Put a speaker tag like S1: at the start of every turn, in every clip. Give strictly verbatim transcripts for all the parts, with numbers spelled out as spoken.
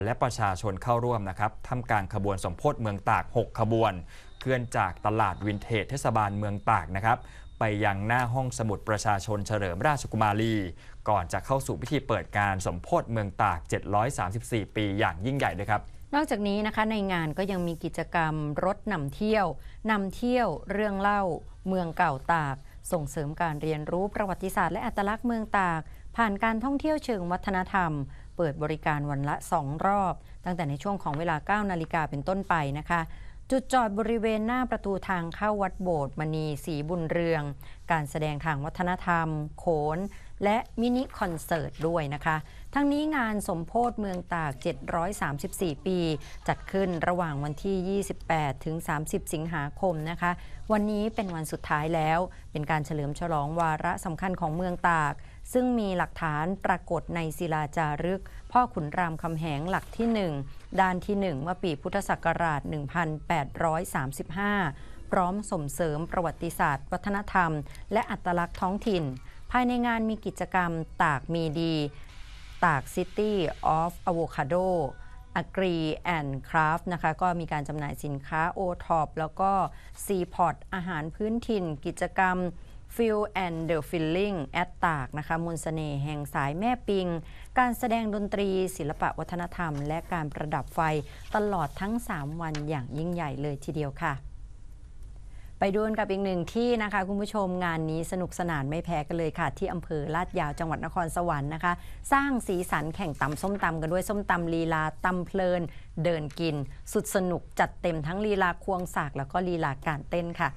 S1: และประชาชนเข้าร่วมนะครับทำการขบวนสมโภชเมืองตากหกขบวนเคลื่อนจากตลาดวินเทจเทศบาลเมืองตากนะครับไปยังหน้าห้องสมุดประชาชนเฉลิมราชกุมารีก่อนจะเข้าสู่พิธีเปิดการสมโภชเมืองตากเจ็ดร้อยสามสิบสี่ปีอย่างยิ่งใหญ่ด้วยครับ
S2: นอกจากนี้นะคะในงานก็ยังมีกิจกรรมรถนำเที่ยวนำเที่ยวเรื่องเล่าเมืองเก่าตากส่งเสริมการเรียนรู้ประวัติศาสตร์และอัตลักษณ์เมืองตากผ่านการท่องเที่ยวเชิงวัฒนธรรมเปิดบริการวันละสองรอบตั้งแต่ในช่วงของเวลาเก้านาฬิกาเป็นต้นไปนะคะจุดจอดบริเวณหน้าประตูทางเข้าวัดโบสถ์มณีศรีบุญเรืองการแสดงทางวัฒนธรรมโขนและมินิคอนเสิร์ตด้วยนะคะทั้งนี้งานสมโภชเมืองตากเจ็ดร้อยสามสิบสี่ปีจัดขึ้นระหว่างวันที่ยี่สิบแปดถึงสามสิบสิงหาคมนะคะวันนี้เป็นวันสุดท้ายแล้วเป็นการเฉลิมฉลองวาระสำคัญของเมืองตากซึ่งมีหลักฐานปรากฏในศิลาจารึกพ่อขุนรามคำแหงหลักที่หนึ่งด้านที่หนึ่งเมื่อปีพุทธศักราชหนึ่งพันแปดร้อยสามสิบห้าพร้อมส่งเสริมประวัติศาสตร์วัฒนธรรมและอัตลักษณ์ท้องถิ่นภายในงานมีกิจกรรมตากมีดีตาก City of Avocado Agri and Craft นะคะก็มีการจำหน่ายสินค้า โอ ท็อป แล้วก็ Seaport อาหารพื้นถิ่นกิจกรรม Feel and the Feeling at ตากนะคะมนต์เสน่ห์แห่งสายแม่ปิงการแสดงดนตรีศิลปะวัฒนธรรมและการประดับไฟตลอดทั้งสามวันอย่างยิ่งใหญ่เลยทีเดียวค่ะไปดูกับอีกหนึ่งที่นะคะคุณผู้ชมงานนี้สนุกสนานไม่แพ้กันเลยค่ะที่อำเภอลาดยาวจังหวัดนครสวรรค์นะคะสร้างสีสันแข่งตำส้มตำกันด้วยส้มตำลีลาตำเพลินเดินกินสุดสนุกจัดเต็มทั้งลีลาควงสากแล้วก็ลีลาการเต้นค่ะ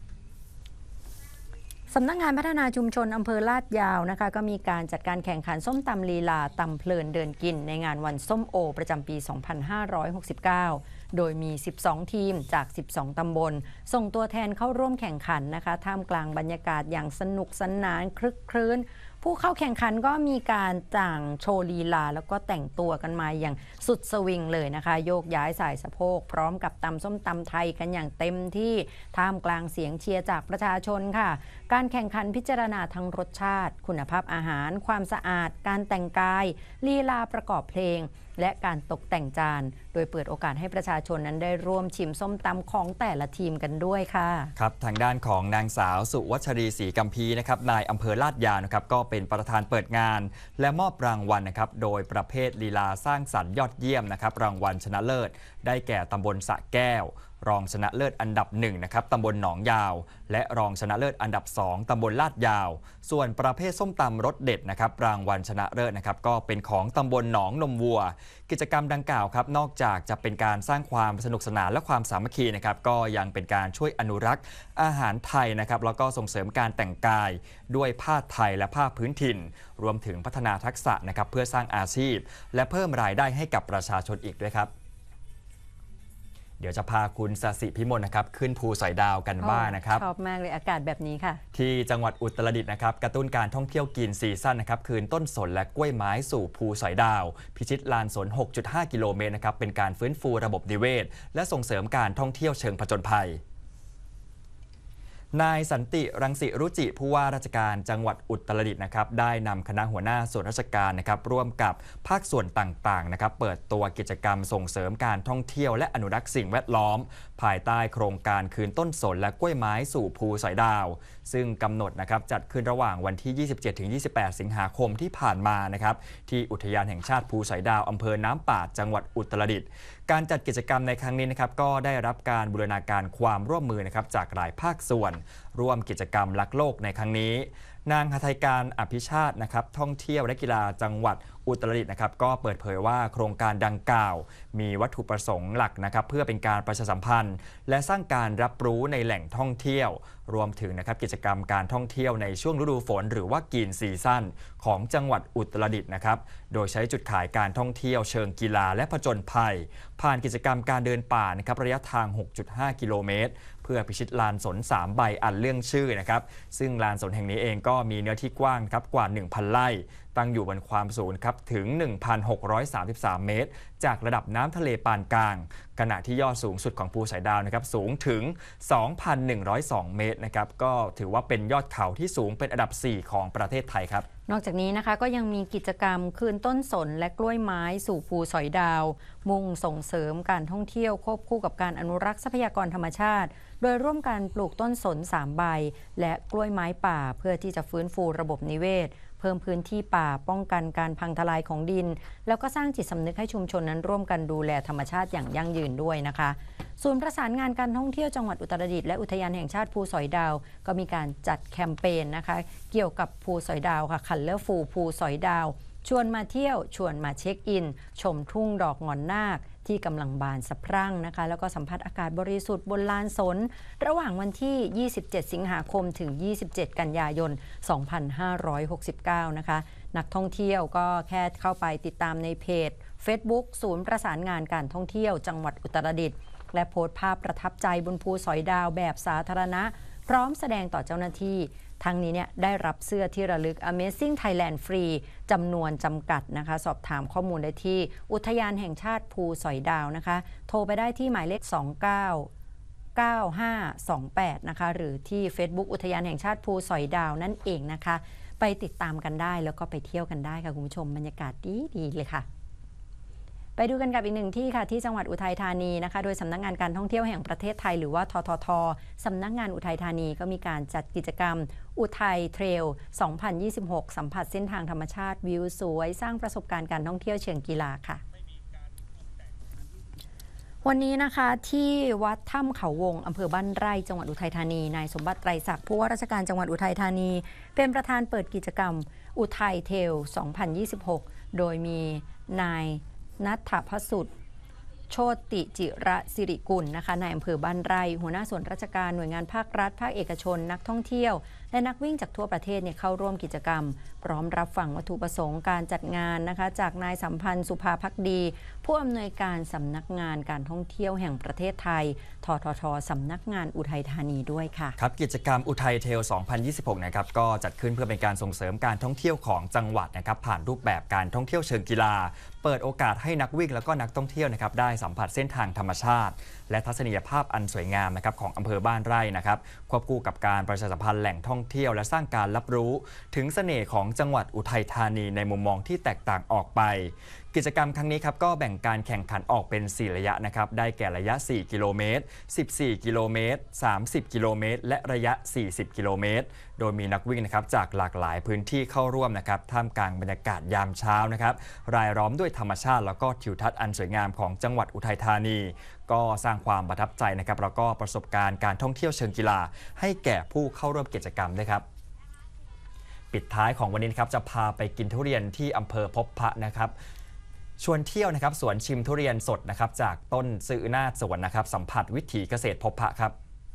S2: สำนักงานพัฒนาชุมชนอำเภอลาดยาวนะคะก็มีการจัดการแข่งขันส้มตำลีลาตำเพลินเดินกินในงานวันส้มโอประจำปี สองพันห้าร้อยหกสิบเก้า โดยมี สิบสอง ทีมจาก สิบสอง ตำบลส่งตัวแทนเข้าร่วมแข่งขันนะคะท่ามกลางบรรยากาศอย่างสนุกสนานคลึกครื้นผู้เข้าแข่งขันก็มีการจ่างโชว์ลีลาแล้วก็แต่งตัวกันมาอย่างสุดสวิงเลยนะคะโยกย้ายสายสะโพกพร้อมกับตำส้มตำไทยกันอย่างเต็มที่ท่ามกลางเสียงเชียร์จากประชาชนค่ะการแข่งขันพิจารณาทั้งรสชาติคุณภาพอาหารความสะอาดการแต่งกายลีลาประกอบเพลงและการตกแต่งจานโดยเปิดโอกาสให้ประชาชนนั้นได้ร่วมชิมส้มตำของแต่ละทีมกันด้วยค่ะ
S1: ครับทางด้านของนางสาวสุวัชรีศรีกัมพีนะครับนายอำเภอลาดยาวนะครับก็เป็นประธานเปิดงานและมอบรางวัลนะครับโดยประเภทลีลาสร้างสรรค์ยอดเยี่ยมนะครับรางวัลชนะเลิศได้แก่ตำบลสระแก้วรองชนะเลิศอันดับหนึ่งนะครับตำบลหนองยาวและรองชนะเลิศอันดับสองตำบลลาดยาวส่วนประเภทส้มตำรสเด็ดนะครับรางวัลชนะเลิศนะครับก็เป็นของตำบลหนองนมวัวกิจกรรมดังกล่าวครับนอกจากจะเป็นการสร้างความสนุกสนานและความสามัคคีนะครับก็ยังเป็นการช่วยอนุรักษ์อาหารไทยนะครับแล้วก็ส่งเสริมการแต่งกายด้วยผ้าไทยและผ้าพื้นถิ่นรวมถึงพัฒนาทักษะนะครับเพื่อสร้างอาชีพและเพิ่มรายได้ให้กับประชาชนอีกด้วยครับเดี๋ยวจะพาคุณสศิพิมลนะครับขึ้นภูสอยดาวกันบ้างนะครับ
S2: ชอบมากเลยอากาศแบบนี้ค่ะ
S1: ที่จังหวัดอุตรดิตถ์นะครับกระตุ้นการท่องเที่ยวกินซีซั่นนะครับคืนต้นสนและกล้วยไม้สู่ภูสอยดาวพิชิตลานสน หกจุดห้า กิโลเมตรนะครับเป็นการฟื้นฟูระบบนิเวศและส่งเสริมการท่องเที่ยวเชิงผจญภัยนายสันติรังสิรุจิผู้ว่าราชการจังหวัดอุตรดิตถ์นะครับได้นำคณะหัวหน้าส่วนราชการนะครับร่วมกับภาคส่วนต่างๆนะครับเปิดตัวกิจกรรมส่งเสริมการท่องเที่ยวและอนุรักษ์สิ่งแวดล้อมภายใต้โครงการคืนต้นสนและกล้วยไม้สู่ภูสอยดาวซึ่งกำหนดนะครับจัดขึ้นระหว่างวันที่ ยี่สิบเจ็ดถึงยี่สิบแปด สิงหาคมที่ผ่านมานะครับที่อุทยานแห่งชาติภูสอยดาวอำเภอน้ำปาดจังหวัดอุตรดิตถ์การจัดกิจกรรมในครั้งนี้นะครับก็ได้รับการบูรณาการความร่วมมือนะครับจากหลายภาคส่วนร่วมกิจกรรมรักโลกในครั้งนี้นางหทัยการอภิชาตินะครับท่องเที่ยวและกีฬาจังหวัดอุตรดิตถ์นะครับก็เปิดเผยว่าโครงการดังกล่าวมีวัตถุประสงค์หลักนะครับเพื่อเป็นการประชาสัมพันธ์และสร้างการรับรู้ในแหล่งท่องเที่ยวรวมถึงนะครับกิจกรรมการท่องเที่ยวในช่วงฤดูฝนหรือว่ากีนซีซั่นของจังหวัดอุตรดิตถ์นะครับโดยใช้จุดขายการท่องเที่ยวเชิงกีฬาและผจญภัยผ่านกิจกรรมการเดินป่านะครับระยะทาง หกจุดห้า กิโลเมตรเพื่อพิชิตลานสนสามใบอันเรื่องชื่อนะครับซึ่งลานสนแห่งนี้เองก็มีเนื้อที่กว้างครับกว่า หนึ่งพัน ไร่ตั้งอยู่บนความสูงครับถึง หนึ่งพันหกร้อยสามสิบสาม เมตรจากระดับน้ำทะเลปานกลางขณะที่ยอดสูงสุดของภูสอยดาวนะครับสูงถึง สองพันหนึ่งร้อยสอง เมตรนะครับก็ถือว่าเป็นยอดเขาที่สูงเป็นอันดับสี่ของประเทศไทยครับ
S2: นอกจากนี้นะคะก็ยังมีกิจกรรมคืนต้นสนและกล้วยไม้สู่ภูสอยดาวมุ่งส่งเสริมการท่องเที่ยวควบคู่กับการอนุรักษ์ทรัพยากรธรรมชาติโดยร่วมกันปลูกต้นสนสามใบและกล้วยไม้ป่าเพื่อที่จะฟื้นฟูระบบนิเวศเพิ่มพื้นที่ป่าป้องกันการพังทลายของดินแล้วก็สร้างจิตสำนึกให้ชุมชนนั้นร่วมกันดูแลธรรมชาติอย่างยั่งยืนด้วยนะคะศูนย์ประสานงานการท่องเที่ยวจังหวัดอุตรดิตถ์และอุทยานแห่งชาติภูสอยดาวก็มีการจัดแคมเปญนะคะเกี่ยวกับภูสอยดาวค่ะคัลเลอร์ฟูลภูสอยดาวชวนมาเที่ยวชวนมาเช็คอินชมทุ่งดอกงอนนาคที่กำลังบานสะพรั่งนะคะแล้วก็สัมผัสอากาศบริสุทธิ์บนลานสนระหว่างวันที่ยี่สิบเจ็ดสิงหาคมถึงยี่สิบเจ็ดกันยายนสองพันห้าร้อยหกสิบเก้านะคะนักท่องเที่ยวก็แค่เข้าไปติดตามในเพจ Facebook ศูนย์ประสานงานการท่องเที่ยวจังหวัดอุตรดิตถ์และโพสต์ภาพประทับใจบนภูสอยดาวแบบสาธารณะพร้อมแสดงต่อเจ้าหน้าที่ทั้งนี้เนี่ยได้รับเสื้อที่ระลึก Amazing Thailand ฟรีจำนวนจำกัดนะคะสอบถามข้อมูลได้ที่อุทยานแห่งชาติภูสอยดาวนะคะโทรไปได้ที่หมายเลขสองเก้า เก้าห้าสองแปดนะคะหรือที่ Facebook อุทยานแห่งชาติภูสอยดาวนั่นเองนะคะไปติดตามกันได้แล้วก็ไปเที่ยวกันได้ค่ะคุณผู้ชมบรรยากาศดีดีเลยค่ะไปดูกันกับอีกหนึ่งที่ค่ะที่จังหวัดอุทัยธานีนะคะโดยสำนักงานการท่องเที่ยวแห่งประเทศไทยหรือว่าทททสำนักงานอุทัยธานีก็มีการจัดกิจกรรมอุทัยเทรล สองพันยี่สิบหก สัมผัสเส้นทางธรรมชาติวิวสวยสร้างประสบการณ์การท่องเที่ยวเชิงกีฬาค่ะวันนี้นะคะที่วัดถ้ำเขาวงอำเภอบ้านไร่จังหวัดอุทัยธานีนายสมบัติไตรศักดิ์ผู้ว่าราชการจังหวัดอุทัยธานีเป็นประธานเปิดกิจกรรมอุทัยเทรล สองพันยี่สิบหก โดยมีนายนัทถพสุทธิ์โชติจิระสิริกุลนะคะนายอำเภอบ้านไร่หัวหน้าส่วนราชการหน่วยงานภาครัฐภาคเอกชนนักท่องเที่ยวและนักวิ่งจากทั่วประเทศเนี่ยเข้าร่วมกิจกรรมพร้อมรับฟังวัตถุประสงค์การจัดงานนะคะจากนายสัมพันธ์สุภาภักดีผู้อำนวยการสำนักงานการท่องเที่ยวแห่งประเทศไทยทททสำนักงานอุทัยธานีด้วยค่ะ
S1: ครับกิจกรรมอุทัยเทล สองพันยี่สิบหก นะครับก็จัดขึ้นเพื่อเป็นการส่งเสริมการท่องเที่ยวของจังหวัดนะครับผ่านรูปแบบการท่องเที่ยวเชิงกีฬาเปิดโอกาสให้นักวิ่งแล้วก็นักท่องเที่ยวนะครับได้สัมผัสเส้นทางธรรมชาติและทัศนียภาพอันสวยงามนะครับของอำเภอบ้านไร่นะครับควบคู่กับการประชาสัมพันธ์แหล่งท่องเที่ยวและสร้างการรับรู้ถึงเสน่ห์ของจังหวัดอุทัยธานีในมุมมองที่แตกต่างออกไปกิจกรรมครั้งนี้ครับก็แบ่งการแข่งขันออกเป็นสี่ระยะนะครับได้แก่ระยะสี่กิโลเมตรสิบสี่กิโลเมตรสามสิบกิโลเมตรและระยะสี่สิบกิโลเมตรโดยมีนักวิ่งนะครับจากหลากหลายพื้นที่เข้าร่วมนะครับท่ามกลางบรรยากาศยามเช้านะครับรายล้อมด้วยธรรมชาติแล้วก็ทิวทัศน์อันสวยงามของจังหวัดอุทัยธานีก็สร้างความประทับใจนะครับแล้วก็ประสบการณ์การท่องเที่ยวเชิงกีฬาให้แก่ผู้เข้าร่วมกิจกรรมด้วยครับปิดท้ายของวันนี้นะครับจะพาไปกินทุเรียนที่อำเภอพบพระนะครับชวนเที่ยวนะครับสวนชิมทุเรียนสดนะครับจากต้นซื้อหน้าสวนนะครับสัมผัสวิถีเกษตรพบพระครับ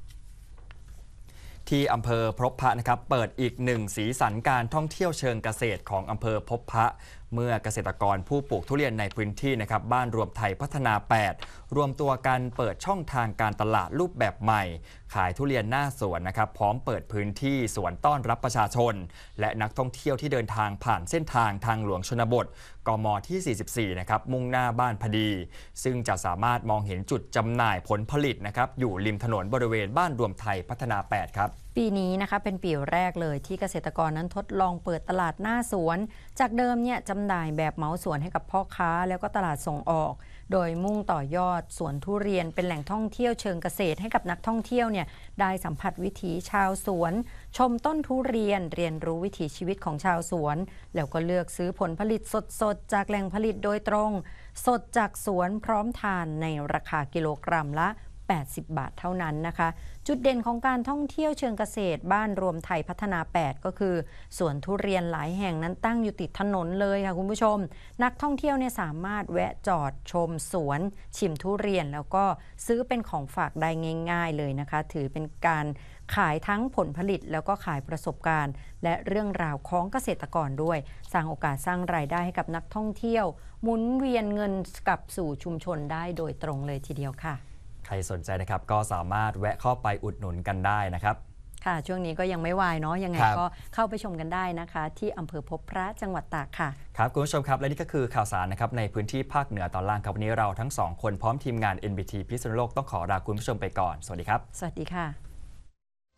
S1: ที่อำเภอพบพระนะครับเปิดอีกหนึ่งสีสันการท่องเที่ยวเชิงเกษตรของอำเภอพบพระเมื่อเกษตรกรผู้ปลูกทุเรียนในพื้นที่นะครับบ้านรวมไทยพัฒนาแปดรวมตัวกันเปิดช่องทางการตลาดรูปแบบใหม่ขายทุเรียนหน้าสวนนะครับพร้อมเปิดพื้นที่สวนต้อนรับประชาชนและนักท่องเที่ยวที่เดินทางผ่านเส้นทางทางหลวงชนบทกมที่สี่สิบสี่นะครับมุ่งหน้าบ้านพอดีซึ่งจะสามารถมองเห็นจุดจำหน่ายผลผลิตนะครับอยู่ริมถนนบริเวณบ้านรวมไทยพัฒนาแปดครับ
S2: ปีนี้นะคะเป็นปีแรกเลยที่เกษตรกรนั้นทดลองเปิดตลาดหน้าสวนจากเดิมเนี่ยจำหน่ายแบบเหมาสวนให้กับพ่อค้าแล้วก็ตลาดส่งออกโดยมุ่งต่อยอดสวนทุเรียนเป็นแหล่งท่องเที่ยวเชิงเกษตรให้กับนักท่องเที่ยวเนี่ยได้สัมผัสวิถีชาวสวนชมต้นทุเรียนเรียนรู้วิถีชีวิตของชาวสวนแล้วก็เลือกซื้อผลผลิตสดๆจากแหล่งผลิตโดยตรงสดจากสวนพร้อมทานในราคากิโลกรัมละแปดสิบบาทเท่านั้นนะคะจุดเด่นของการท่องเที่ยวเชิงเกษตรบ้านรวมไทยพัฒนาแปดก็คือสวนทุเรียนหลายแห่งนั้นตั้งอยู่ติดถนนเลยค่ะคุณผู้ชมนักท่องเที่ยวเนี่ยสามารถแวะจอดชมสวนชิมทุเรียนแล้วก็ซื้อเป็นของฝากได้ง่ายๆเลยนะคะถือเป็นการขายทั้งผลผลิตแล้วก็ขายประสบการณ์และเรื่องราวของเกษตรกรด้วยสร้างโอกาสสร้างรายได้ให้กับนักท่องเที่ยวหมุนเวียนเงินกลับสู่ชุมชนได้โดยตรงเลยทีเดียวค่ะ
S1: ใครสนใจนะครับก็สามารถแวะเข้าไปอุดหนุนกันได้นะครับ
S2: ค่ะช่วงนี้ก็ยังไม่วายเนาะยังไงก็เข้าไปชมกันได้นะคะที่อำเภอพบพระจังหวัดตากค่ะ
S1: ครับคุณผู้ชมครับและนี่ก็คือข่าวสารนะครับในพื้นที่ภาคเหนือตอนล่างครับวันนี้เราทั้งสองคนพร้อมทีมงาน เอ็น บี ที พิษณุโลกต้องขอลาคุณผู้ชมไปก่อนสวัสดีครับ
S2: สวัสดีค่ะ